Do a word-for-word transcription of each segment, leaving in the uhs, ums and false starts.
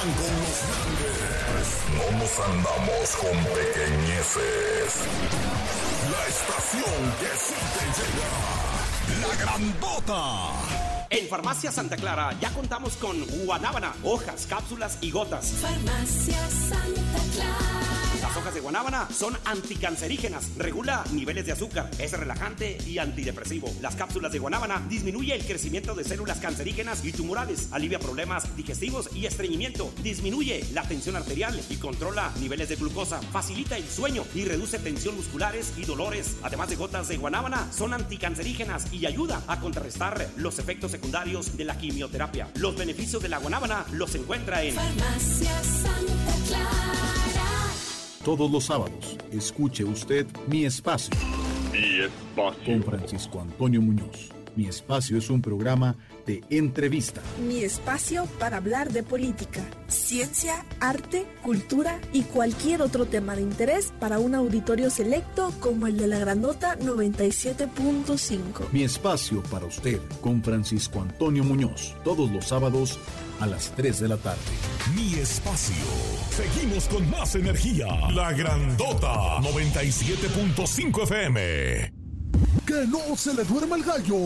andan con los grandes. No nos andamos con pequeñeces. La estación que sí te llega. La Grandota. En Farmacia Santa Clara ya contamos con guanábana, hojas, cápsulas y gotas. Farmacia Santa Clara. Las hojas de guanábana son anticancerígenas, regula niveles de azúcar, es relajante y antidepresivo. Las cápsulas de guanábana disminuye el crecimiento de células cancerígenas y tumorales, alivia problemas digestivos y estreñimiento, disminuye la tensión arterial y controla niveles de glucosa, facilita el sueño y reduce tensión musculares y dolores. Además de gotas de guanábana, son anticancerígenas y ayuda a contrarrestar los efectos secundarios de la quimioterapia. Los beneficios de la guanábana los encuentra en Farmacia Santa Clara. Todos los sábados, escuche usted Mi Espacio. Mi Espacio. Con Francisco Antonio Muñoz. Mi Espacio es un programa de entrevista. Mi espacio para hablar de política, ciencia, arte, cultura y cualquier otro tema de interés para un auditorio selecto como el de la Grandota noventa y siete punto cinco. Mi Espacio para usted con Francisco Antonio Muñoz. Todos los sábados a las tres de la tarde. Mi Espacio. Seguimos con más energía. La Grandota noventa y siete punto cinco F M. ¡Que no se le duerma el gallo!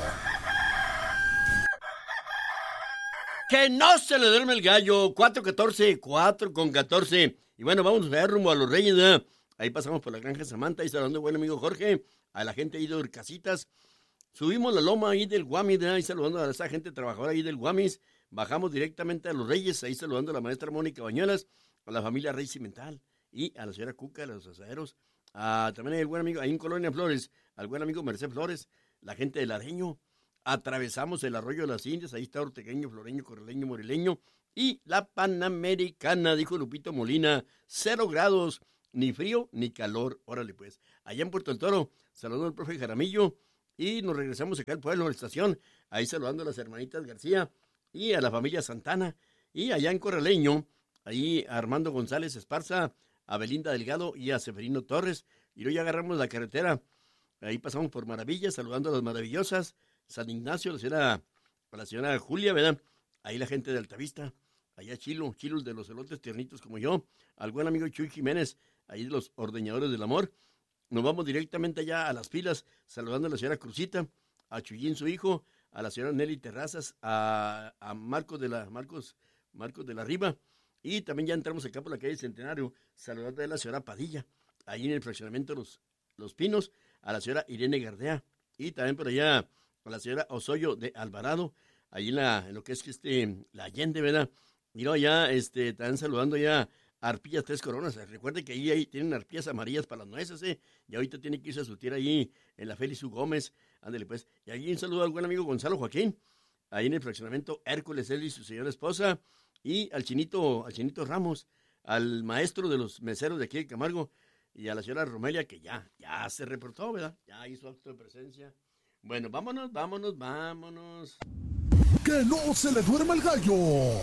¡Que no se le duerme el gallo! cuatro catorce, cuatro con catorce. Y bueno, vamos a ver rumbo a los Reyes, ¿verdad? Ahí pasamos por la Granja Samantha, ahí está hablando buen amigo Jorge, a la gente ahí de Urcasitas. Subimos la loma ahí del Guamis, ¿verdad? Ahí saludando a esa gente trabajadora ahí del Guamis. Bajamos directamente a los Reyes, ahí saludando a la maestra Mónica Bañuelas, a la familia Rey Cimental y a la señora Cuca, a los asaderos. Ah, también hay el buen amigo, ahí en Colonia Flores, al buen amigo Merced Flores, la gente del Areño. Atravesamos el arroyo de las Indias, ahí está Ortegueño, Floreño, Correleño, Morileño y la Panamericana, dijo Lupito Molina, cero grados, ni frío ni calor. Órale pues, allá en Puerto del Toro, saludando al profe Jaramillo y nos regresamos acá al pueblo, a la estación, ahí saludando a las hermanitas García y a la familia Santana y allá en Correleño, ahí a Armando González Esparza, a Belinda Delgado y a Seferino Torres, y luego ya agarramos la carretera, ahí pasamos por Maravillas, saludando a las maravillosas, San Ignacio, la señora, a la señora Julia, ¿verdad? Ahí la gente de Altavista, allá Chilo, Chilo de los elotes tiernitos como yo, al buen amigo Chuy Jiménez, ahí de los ordeñadores del amor. Nos vamos directamente allá a las filas, saludando a la señora Cruzita, a Chuyín su hijo, a la señora Nelly Terrazas, a, a Marcos de la, Marcos, Marcos de la Riva, y también ya entramos acá por la calle Centenario, saludando a la señora Padilla, ahí en el fraccionamiento Los, Los Pinos, a la señora Irene Gardea, y también por allá a la señora Osoyo de Alvarado, ahí en, la, en lo que es que este, la Allende, ¿verdad? Y luego ya, este, están saludando ya a Arpillas Tres Coronas. Recuerden que ahí, ahí tienen arpillas amarillas para las nueces, ¿eh? Y ahorita tiene que irse a surtir ahí en la Félix U. Gómez. Ándale, pues. Y aquí un saludo al buen amigo Gonzalo Joaquín, ahí en el fraccionamiento Hércules, él y su señora esposa, y al Chinito, al Chinito Ramos, al maestro de los meseros de aquí de Camargo, y a la señora Romelia, que ya, ya se reportó, ¿verdad? Ya hizo acto de presencia. Bueno, vámonos, vámonos, vámonos. ¡Que no se le duerma el gallo!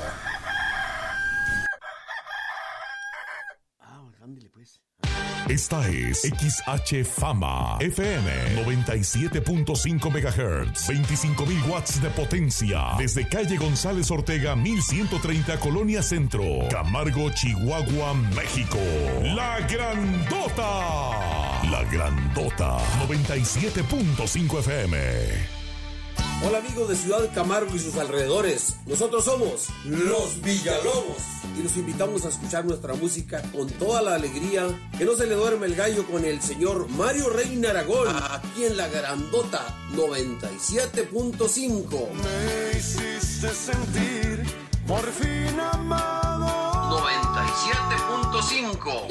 Ah, ándale pues. Esta es X H Fama F M noventa y siete punto cinco megahertz, veinticinco mil watts de potencia, desde calle González Ortega mil ciento treinta, Colonia Centro, Camargo, Chihuahua, México. La Grandota. La Grandota noventa y siete punto cinco F M. Hola amigos de Ciudad de Camargo y sus alrededores, nosotros somos Los Villalobos y los invitamos a escuchar nuestra música con toda la alegría, que no se le duerme el gallo, con el señor Mario Reina Aragón, aquí en La Grandota noventa y siete punto cinco. Me hiciste sentir por fin amado. noventa y siete punto cinco.